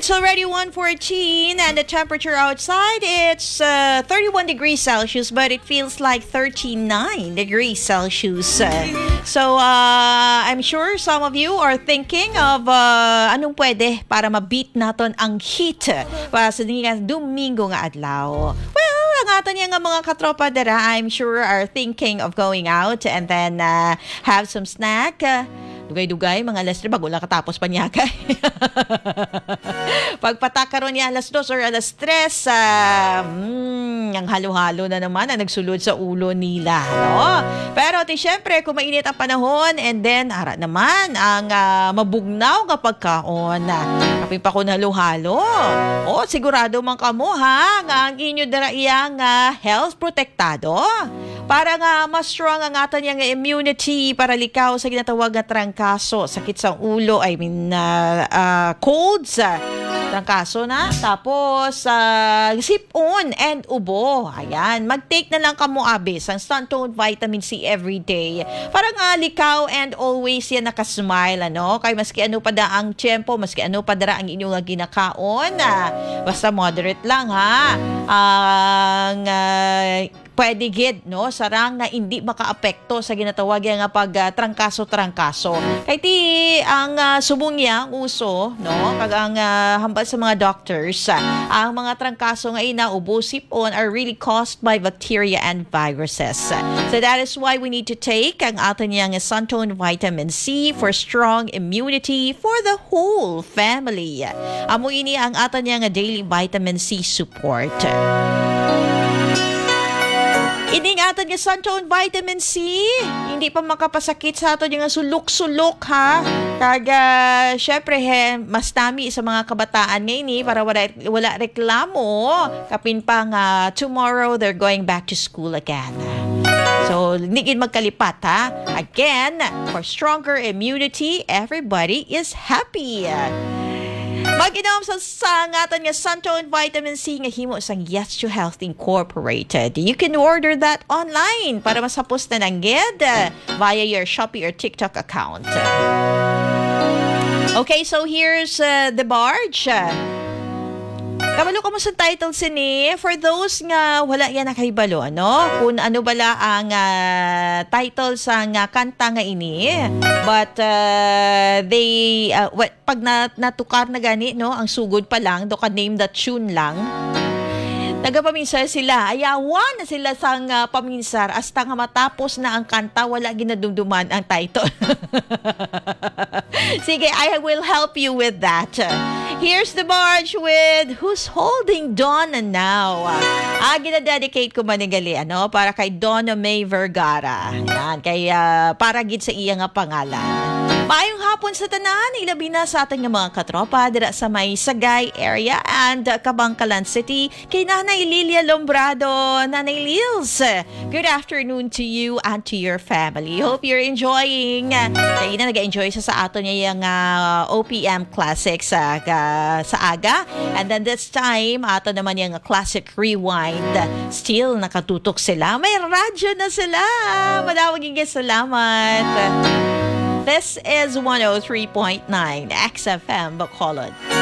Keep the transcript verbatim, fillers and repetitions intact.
It's already one fourteen and the temperature outside, it's uh, thirty-one degrees Celsius, but it feels like thirty-nine degrees Celsius. So, uh, I'm sure some of you are thinking of uh, anong pwede para ma-beat natin ang heat para sa Domingo nga adlaw. Well, ang ato niya nga mga katropa dara, I'm sure are thinking of going out and then uh, have some snack. Uh, Dugay-dugay, mga alas tres, bago lang katapos pa niya kay. Pagpatak karon niya alas dos or alas tres, uh, mm, ang halo-halo na naman ang nagsulod sa ulo nila. No? Pero ti syempre, kung mainit ang panahon, and then, ara naman, ang uh, mabugnaw kapag kaon. Kapag pa kung halo-halo. O, sigurado man kamo ha, nga ang inyo dara iyang uh, health protektado. Para nga mas strong ang ato niyang immunity para likaw sa ginatawag na trangkaso, sakit sa ulo, I mean uh, uh, colds, uh, trangkaso na, tapos uh, sipon and ubo. Ayan, mag-take na lang kamo abis ang Sun-Tone Vitamin C everyday. Para nga likaw and always yan nakasmile, ano? Kay maski ano pa da ang tiyempo, maski ano pa dara ang inyong ginakaon, uh, basta moderate lang ha. Ang uh, pwede gid no sarang na hindi makaapekto sa ginatawag nga pag uh, trangkaso-trangkaso. Kay ti ang uh, subong niya uso no kag ang uh, hambal sa mga doctors uh, ang mga trangkaso nga ina ubo sipon are really caused by bacteria and viruses. So that is why we need to take ang ato niyang Sun-Tone Vitamin C for strong immunity for the whole family. Amo ini ang ato niyang daily vitamin C support. Ining aton nga Sun-Tone Vitamin C, hindi pa makapasakit sa aton nga sulok-sulok ha. Kag uh, syempre he, mas tami sa mga kabataan ngayon eh, para wala, wala reklamo. Kapin pa nga tomorrow they're going back to school again. So, hindi magkalipat ha. Again, for stronger immunity, everybody is happy. Mag-inom sa sangatan nga Sun-Tone Vitamin C nga himo sang Yes to Health Incorporated. You can order that online para masapos na ng gid via your Shopee or TikTok account. Okay, so here's uh, the barge. Kabalo ka mo sa title sini. For those nga wala yan nakahibalo, ano? Kung ano bala ang uh, title sa nga kanta nga ini. But uh, they, uh, what, pag nat natukar na gani, no? Ang sugod pa lang, do ka name the tune lang. Nagapaminsar sila. Ayawan na sila sang uh, paminsar hasta nga matapos na ang kanta, wala ginadumduman ang title. Sige, I will help you with that. Here's the barge with Who's Holding Donna Now. Ah, ginadedicate ko manigali, ano, para kay Donna May Vergara. Yan, kay, uh, para gid sa iya nga pangalan. Maayong hapon sa tanan, ilabi na sa ating mga katropa dira sa may Sagay area and uh, Kabangkalan City kay Nanay Lilia Lombrado. Nanay Lils, good afternoon to you and to your family. Hope you're enjoying. Kaya na nag-enjoy siya sa ato niya yung uh, O P M Classics uh, uh, sa aga. And then this time, ato naman yung Classic Rewind. Still nakatutok sila. May radyo na sila. Madawagin ka salamat. This is one oh three point nine X F M Bacolod.